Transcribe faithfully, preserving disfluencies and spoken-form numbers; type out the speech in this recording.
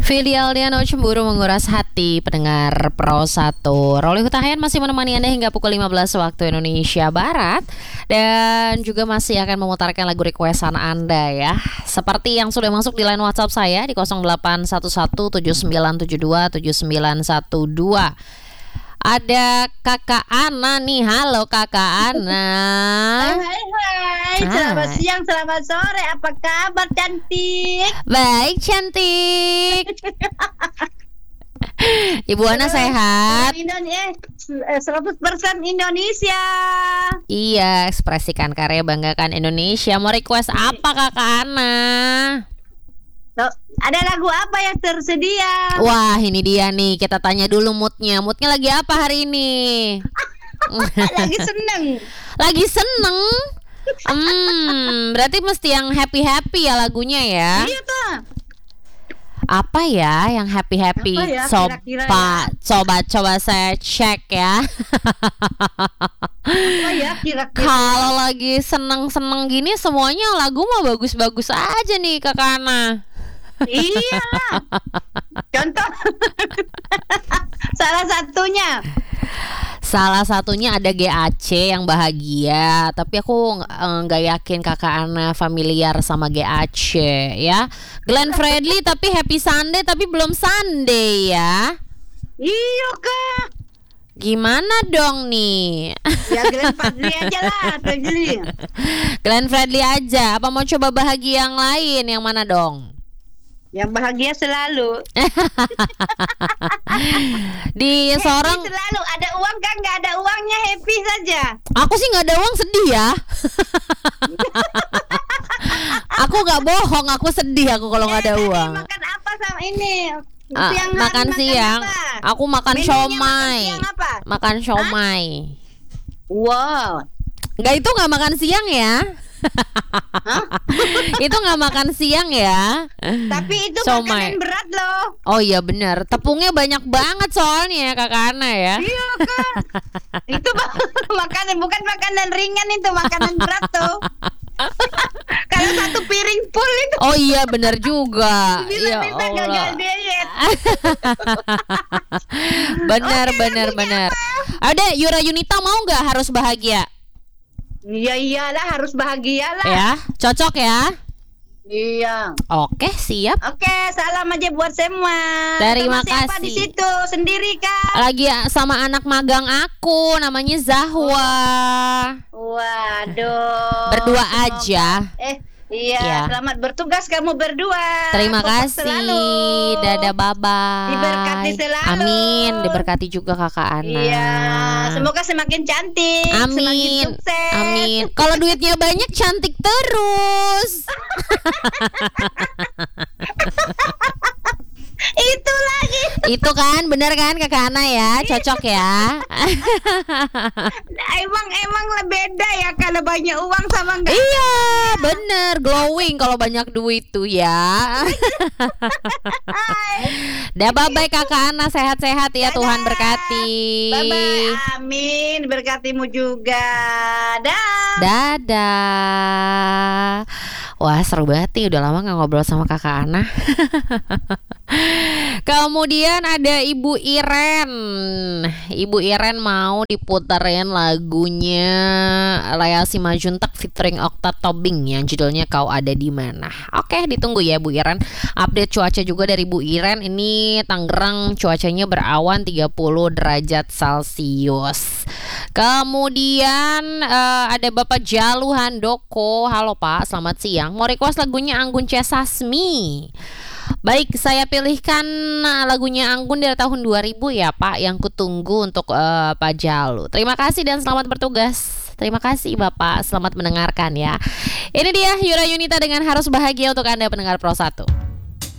Filial Diano cemburu menguras hati pendengar Pro satu. Rolly Hutahayan masih menemani Anda hingga pukul lima belas waktu Indonesia Barat. Dan juga masih akan memutarkan lagu requestan Anda ya. Seperti yang sudah masuk di line WhatsApp saya di nol delapan satu satu tujuh sembilan tujuh dua tujuh sembilan satu dua. Ada Kakak Ana nih. Halo Kakak Ana. Hai hai hai. Selamat Hai. siang, selamat sore. Apa kabar cantik? Baik cantik. Ibu Ana sehat? Indonesia seratus persen Indonesia. Iya, ekspresikan karya, banggakan Indonesia. Mau request apa Kakak Ana? Loh, ada lagu apa yang tersedia? Wah, ini dia nih. Kita tanya dulu moodnya. Moodnya lagi apa hari ini? Lagi seneng. Lagi seneng. Hmm, berarti mesti yang happy-happy ya lagunya ya. Iya tuh. Apa ya yang happy-happy? Apa ya, Coba, kira-kira ya? coba, coba saya cek ya. Apa ya kira-kira? Kalau lagi seneng-seneng gini semuanya lagu mah bagus-bagus aja nih Kakak Ana. Iyalah. Contoh. Salah satunya. Salah satunya ada G A C yang bahagia. Tapi aku eh, nggak yakin Kakak Ana familiar sama G A C ya. Glenn Fredly tapi Happy Sunday tapi belum Sunday ya. Iya kak. Gimana dong nih? Ya Glenn Fredly aja lah, Fredly. Glenn Fredly aja. Apa mau coba bahagia yang lain? Yang mana dong? Yang bahagia selalu. Di seorang Happy selalu ada uang kan, nggak ada uangnya happy saja. aku sih nggak ada uang sedih ya. Aku nggak bohong, aku sedih aku kalau nggak ada Eh, tadi uang. Makan apa sama ini? Ah, Siang hari makan siang, apa? aku makan Menunya siomay. makan siang apa? Makan siomay. Wow. Nggak, itu nggak makan siang ya. Itu nggak makan siang ya. Tapi itu Siomay. makanan berat loh. Oh iya benar, tepungnya banyak banget soalnya Kakak Ana ya. Iya kan. Itu ba- makanan bukan makanan ringan, itu makanan berat tuh. Kalau satu piring full itu Oh iya benar juga. Ya bisa gagal Allah. diet. Benar Oke, benar lagunya benar. Ada Yura Yunita mau nggak harus bahagia? Iya iyalah harus bahagia lah. Ya, cocok ya. Iya. Oke, siap. Oke, salam aja buat semua. Terima Sama siapa kasih. di situ? Sendiri kan? Lagi sama anak magang aku, namanya Zahwa. Waduh. Berdua Semoga- aja. Eh, iya, Iya. selamat bertugas kamu berdua. Terima Kompak kasih. selalu. Dadah, bye-bye. Diberkati selalu. Amin, diberkati juga Kakak Ana. Iya, semoga semakin cantik, semakin Amin. sukses. Amin. Kalau duitnya banyak cantik terus. Itu lagi. Itu kan bener kan Kakak Ana ya, cocok ya. Emang emang lah beda ya kalau banyak uang sama enggak. Iya, bener, glowing kalau banyak duit tuh ya. Dah, bye-bye Kakak Ana, sehat-sehat ya, Tuhan berkati. Bye bye. Amin, berkatimu juga. Dah. Dadah. Wah, seru banget nih, udah lama gak ngobrol sama Kakak Ana. Kemudian ada Ibu Iren. Ibu Iren mau diputerin lagunya Lea Simajuntak featuring Okta Tobing yang judulnya Kau Ada di Mana. Oke, ditunggu ya Bu Iren. Update cuaca juga dari Bu Iren. Ini Tangerang cuacanya berawan tiga puluh derajat Celcius. Kemudian eh, ada Bapak Jalu Handoko. Halo Pak, selamat siang. Mau request lagunya Anggun C. Sasmi. Baik, saya pilihkan lagunya Anggun dari tahun dua ribu ya Pak, yang kutunggu untuk uh, Pak Jalu. Terima kasih dan selamat bertugas. Terima kasih Bapak, selamat mendengarkan ya. Ini dia Yura Yunita dengan Harus Bahagia untuk Anda pendengar Pro satu.